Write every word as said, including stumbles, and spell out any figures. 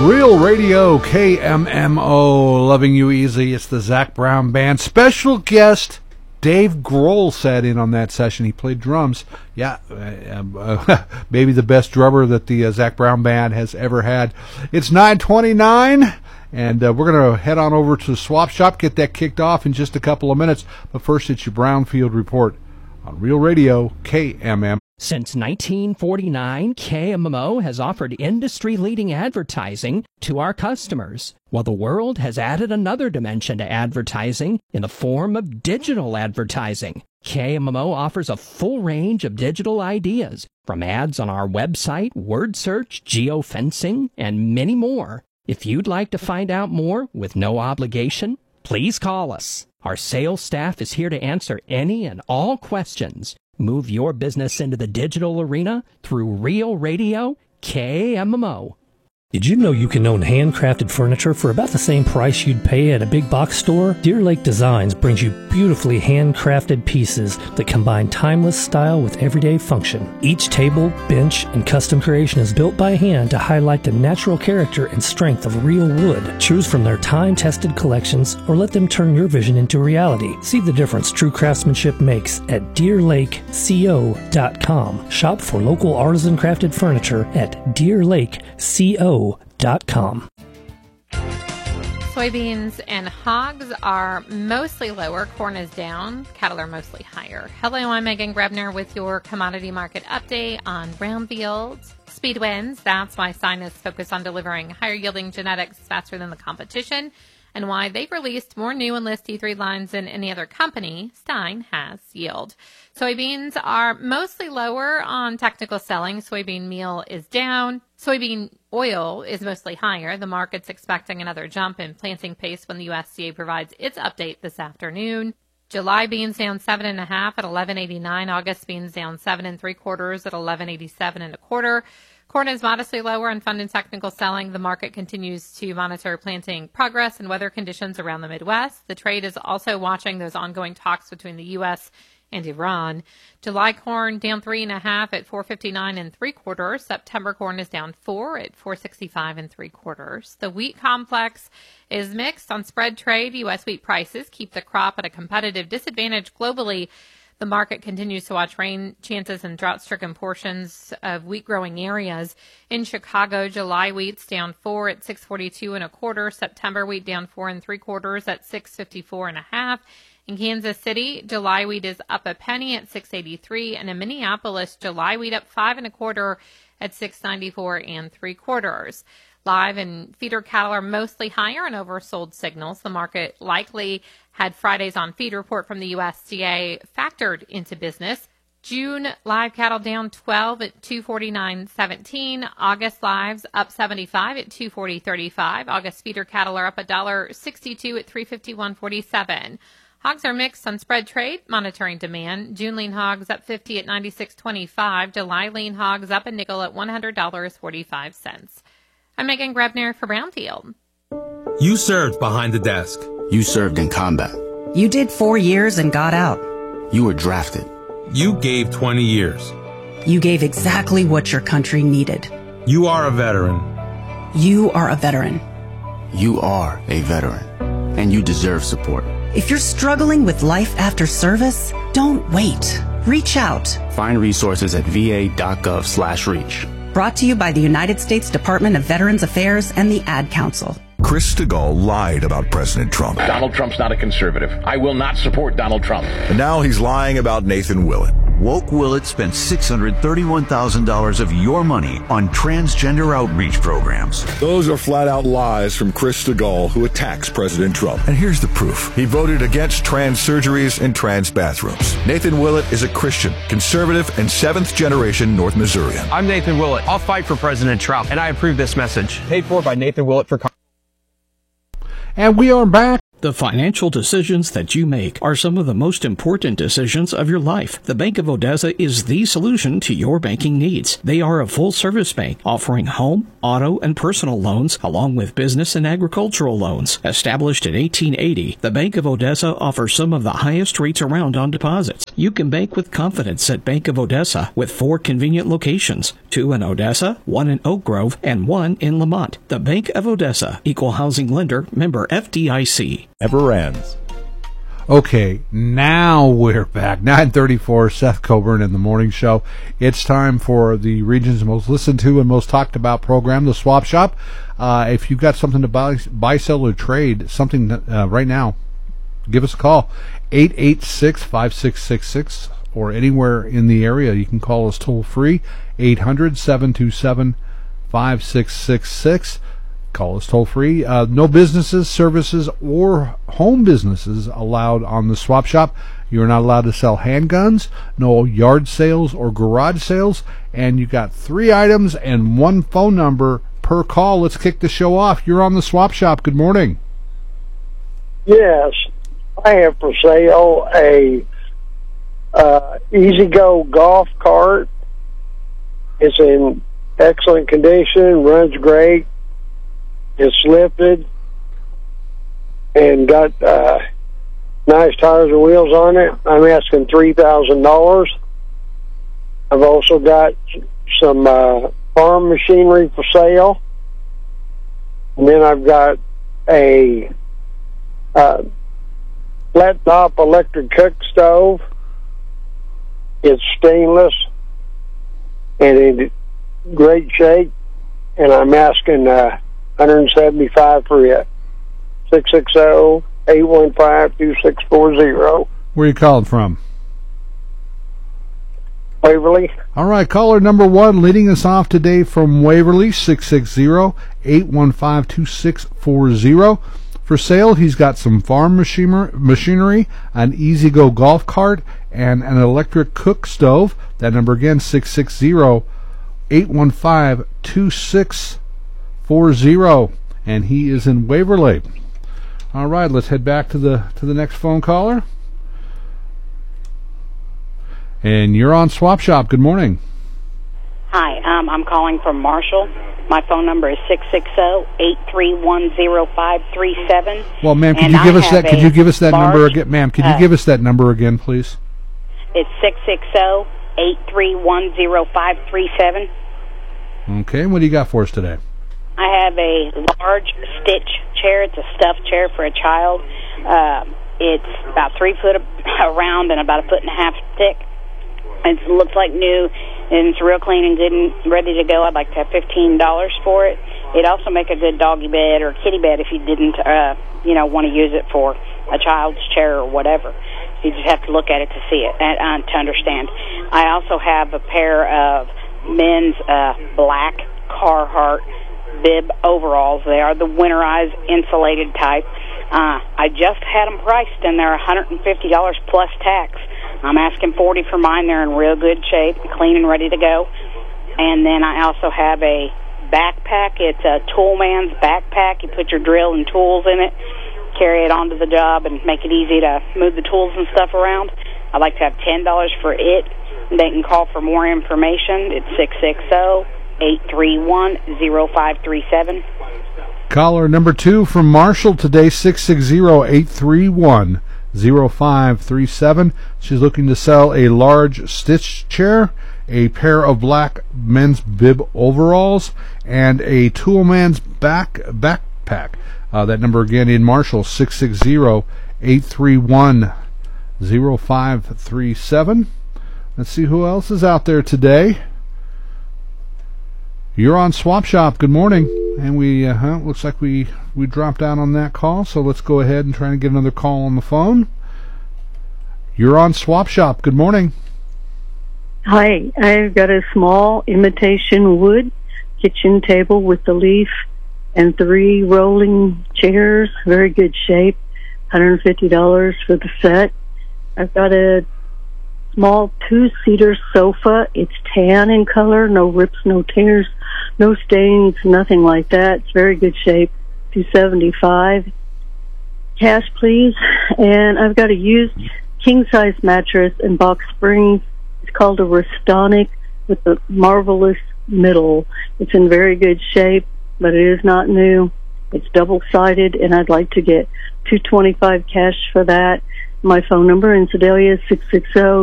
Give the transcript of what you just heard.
Real Radio, K M M O, Loving You Easy. It's the Zac Brown Band. Special guest Dave Grohl sat in on that session. He played drums. Yeah, uh, uh, maybe the best drummer that the uh, Zac Brown Band has ever had. It's nine twenty-nine, and uh, we're going to head on over to the Swap Shop, get that kicked off in just a couple of minutes. But first, it's your Brownfield Report on Real Radio, K M M. Since nineteen forty-nine, K M M O has offered industry-leading advertising to our customers, while the world has added another dimension to advertising in the form of digital advertising. K M M O offers a full range of digital ideas, from ads on our website, word search, geofencing, and many more. If you'd like to find out more with no obligation, please call us. Our sales staff is here to answer any and all questions. Move your business into the digital arena through Real Radio, K M M O. Did you know you can own handcrafted furniture for about the same price you'd pay at a big box store? Deer Lake Designs brings you beautifully handcrafted pieces that combine timeless style with everyday function. Each table, bench, and custom creation is built by hand to highlight the natural character and strength of real wood. Choose from their time-tested collections or let them turn your vision into reality. See the difference true craftsmanship makes at deer lake co dot com. Shop for local artisan crafted furniture at deer lake co dot com. Soybeans and hogs are mostly lower. Corn is down. Cattle are mostly higher. Hello, I'm Megan Grebner with your commodity market update on Brownfield. Speed wins. That's why scientists focus on delivering higher yielding genetics faster than the competition, and why they've released more new Enlist T three lines than any other company. Stein has yield. Soybeans are mostly lower on technical selling. Soybean meal is down. Soybean oil is mostly higher. The market's expecting another jump in planting pace when the U S D A provides its update this afternoon. July beans down seven and a half at eleven eighty-nine. August beans down seven and three quarters at eleven eighty-seven and a quarter. Corn is modestly lower on fund and technical selling. The market continues to monitor planting progress and weather conditions around the Midwest. The trade is also watching those ongoing talks between the U S and Iran. July corn down three and a half at four fifty-nine and three quarters. September corn is down four at four sixty-five and three quarters. The wheat complex is mixed on spread trade. U S wheat prices keep the crop at a competitive disadvantage globally. The market continues to watch rain chances in drought-stricken portions of wheat-growing areas. In Chicago, July wheat's down four at six forty-two and a quarter. September wheat down four and three quarters at six fifty-four and a half. In Kansas City, July wheat is up a penny at six eighty-three, and in Minneapolis, July wheat up five and a quarter at six ninety-four and three quarters. Live and feeder cattle are mostly higher on oversold signals. The market likely had Friday's on feed report from the U S D A factored into business. June live cattle down twelve at two forty-nine seventeen. August lives up seventy-five at two forty thirty-five. August feeder cattle are up one dollar sixty-two at three fifty-one forty-seven. Hogs are mixed on spread trade, monitoring demand. June lean hogs up fifty at ninety-six twenty-five. July lean hogs up a nickel at one hundred dollars and forty-five cents. I'm Megan Grebner for Brownfield. You served behind the desk. You served in combat. You did four years and got out. You were drafted. You gave twenty years. You gave exactly what your country needed. You are a veteran. You are a veteran. You are a veteran. And you deserve support. If you're struggling with life after service, don't wait. Reach out. Find resources at va.gov slash reach. Brought to you by the United States Department of Veterans Affairs and the Ad Council. Chris Stigall lied about President Trump. Donald Trump's not a conservative. I will not support Donald Trump. And now he's lying about Nathan Willett. Woke Willett spent six hundred thirty-one thousand dollars of your money on transgender outreach programs. Those are flat-out lies from Chris Stigall, who attacks President Trump. And here's the proof. He voted against trans surgeries and trans bathrooms. Nathan Willett is a Christian, conservative, and seventh-generation North Missourian. I'm Nathan Willett. I'll fight for President Trump, and I approve this message. Paid for by Nathan Willett for... And we are back. The financial decisions that you make are some of the most important decisions of your life. The Bank of Odessa is the solution to your banking needs. They are a full-service bank offering home, auto, and personal loans, along with business and agricultural loans. Established in eighteen eighty, the Bank of Odessa offers some of the highest rates around on deposits. You can bank with confidence at Bank of Odessa with four convenient locations, two in Odessa, one in Oak Grove, and one in Lamont. The Bank of Odessa, Equal Housing Lender, member F D I C. Ever ends. Okay, now we're back. nine thirty-four, Seth Coburn in the morning show. It's time for the region's most listened to and most talked about program, The Swap Shop. Uh, if you've got something to buy, buy sell, or trade, something uh, right now, give us a call. eight eight six, five six six six, or anywhere in the area. You can call us toll free, eight hundred, seven two seven, five six six six. Call us toll free. Uh, no businesses, services, or home businesses allowed on the Swap Shop. You're not allowed to sell handguns, no yard sales or garage sales, and you got three items and one phone number per call. Let's kick the show off. You're on the Swap Shop. Good morning. Yes, I have for sale a uh, E-Z-Go golf cart. It's in excellent condition, runs great. It's lifted and got uh, nice tires and wheels on it. I'm asking three thousand dollars. I've also got some uh, farm machinery for sale. And then I've got a uh, flat top electric cook stove. It's stainless and in great shape. And I'm asking uh, one hundred seventy-five for it. six six zero, eight one five, two six four zero. Where are you calling from? Waverly. All right, caller number one leading us off today from Waverly, six six zero, eight one five, two six four zero. For sale, he's got some farm machinery, an E-Z-Go golf cart, and an electric cook stove. That number again, six six zero, eight one five, two six four zero. And he is in Waverly. All right, let's head back to the to the next phone caller. And you're on Swap Shop. Good morning. Hi, um, I'm calling from Marshall. My phone number is six six zero, eight three one, zero five three seven. Well, ma'am, could and you give I us that? Could you give us that large, number again, ma'am? Could you uh, give us that number again, please? It's six six zero, eight three one, zero five three seven. Okay, what do you got for us today? I have a large Stitch chair. It's a stuffed chair for a child. Uh, it's about three foot around and about a foot and a half thick. It looks like new, and it's real clean and good and ready to go. I'd like to have fifteen dollars for it. It'd also make a good doggy bed or kitty bed if you didn't, uh, you know, want to use it for a child's chair or whatever. You just have to look at it to see it and uh, to understand. I also have a pair of men's uh, black Carhartt bib overalls. They are the winterized insulated type. Uh, I just had them priced, and they're one hundred fifty dollars plus tax. I'm asking forty dollars for mine. They're in real good shape, clean and ready to go. And then I also have a backpack. It's a Toolman's backpack. You put your drill and tools in it, carry it onto the job, and make it easy to move the tools and stuff around. I'd like to have ten dollars for it. They can call for more information. It's six six zero, eight three one, zero five three seven. Caller number two from Marshall today, six six zero, eight three one, zero five three seven. She's looking to sell a large Stitch chair, a pair of black men's bib overalls, and a Toolman's back backpack. Uh, that number again in Marshall, six six zero, eight three one, zero five three seven. Let's see who else is out there today. You're on Swap Shop. Good morning. And we, uh, huh, looks like we, we dropped out on that call, so let's go ahead and try and get another call on the phone. You're on Swap Shop. Good morning. Hi, I've got a small imitation wood kitchen table with the leaf and three rolling chairs, very good shape, one hundred fifty dollars for the set. I've got a small two-seater sofa. It's tan in color, no rips, no tears, no stains, nothing like that. It's very good shape, two hundred seventy-five dollars. Cash, please. And I've got a used king-size mattress and box springs. It's called a Restonic with a marvelous middle. It's in very good shape, but it is not new. It's double-sided, and I'd like to get two hundred twenty-five dollars cash for that. My phone number in Sedalia is six six zero,